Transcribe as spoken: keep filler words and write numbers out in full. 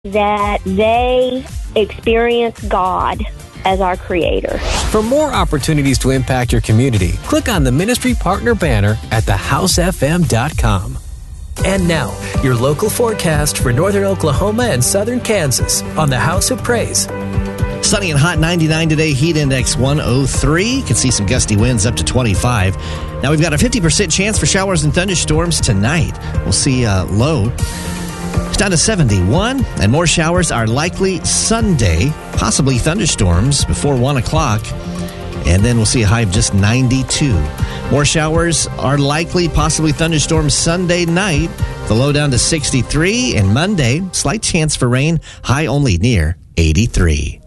that they experience God as our creator. For more opportunities to impact your community, click on the Ministry Partner banner at the house f m dot com. And now, your local forecast for northern Oklahoma and southern Kansas on the House of Praise. Sunny and hot, ninety-nine today, heat index one oh three. You can see some gusty winds up to twenty-five. Now we've got a fifty percent chance for showers and thunderstorms tonight. We'll see a low down to seventy-one, and more showers are likely Sunday, possibly thunderstorms before one o'clock, and then we'll see a high of just ninety-two. More showers are likely, possibly thunderstorms Sunday night, the low down to sixty-three, and Monday, slight chance for rain, high only near eighty-three.